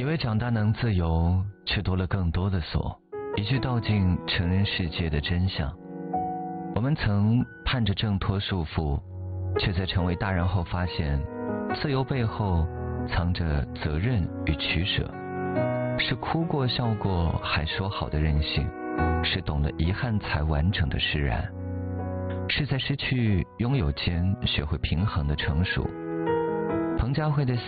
以为长大能自由，却多了更多的锁，一句道尽成人世界的真相。我们曾盼着挣脱束缚，却在成为大人后发现，自由背后藏着责任与取舍，是哭过笑过还说好的任性，是懂得遗憾才完整的释然，是在失去拥有间学会平衡的成熟。彭佳慧的